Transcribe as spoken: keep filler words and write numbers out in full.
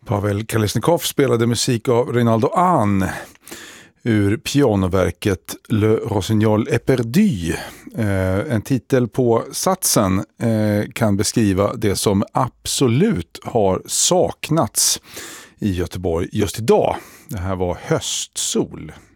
Pavel Kalesnikov spelade musik av Reynaldo Ahn ur pianoverket Le Rossignol est perdu. Eh, en titel på satsen eh, kan beskriva det som absolut har saknats i Göteborg just idag. Det här var Höstsol.